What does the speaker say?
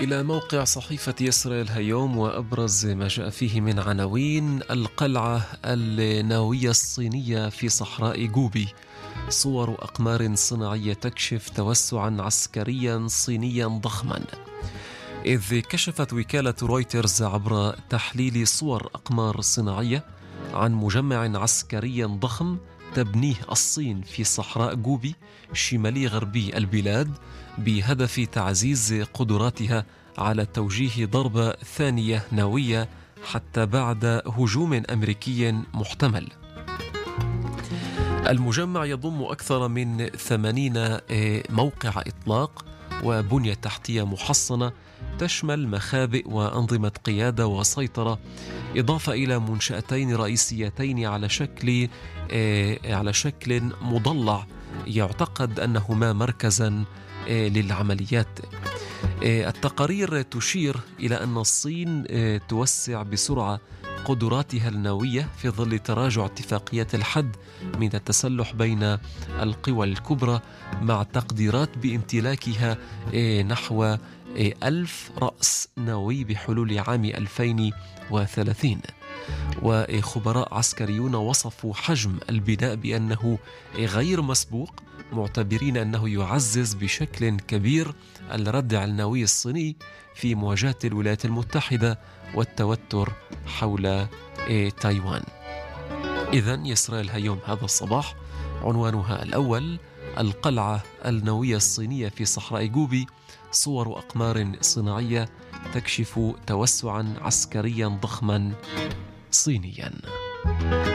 إلى موقع صحيفة إسرائيل هيوم، وأبرز ما جاء فيه من عناوين: القلعة النووية الصينية في صحراء جوبي، صور أقمار صناعية تكشف توسعا عسكريا صينيا ضخما. إذ كشفت وكالة رويترز عبر تحليل صور أقمار صناعية عن مجمع عسكري ضخم تبنيه الصين في صحراء جوبي شمالي غربي البلاد، بهدف تعزيز قدراتها على توجيه ضربة ثانية نووية حتى بعد هجوم أمريكي محتمل. المجمع يضم أكثر من 80 موقع إطلاق وبنية تحتية محصنة تشمل مخابئ وأنظمة قيادة وسيطرة، إضافة إلى منشأتين رئيسيتين على شكل مضلع يعتقد أنهما مركزا للعمليات. التقارير تشير إلى أن الصين توسع بسرعة قدراتها النووية في ظل تراجع اتفاقيات الحد من التسلح بين القوى الكبرى، مع تقديرات بامتلاكها نحو 1000 رأس نووي بحلول عام 2030. وخبراء عسكريون وصفوا حجم البناء بأنه غير مسبوق، معتبرين أنه يعزز بشكل كبير الردع النووي الصيني في مواجهة الولايات المتحدة والتوتر حول تايوان. إذن إسرائيل هيوم هذا الصباح عنوانها الأول: القلعة النووية الصينية في صحراء جوبي، صور أقمار صناعية تكشف توسعا عسكريا ضخما صينيا.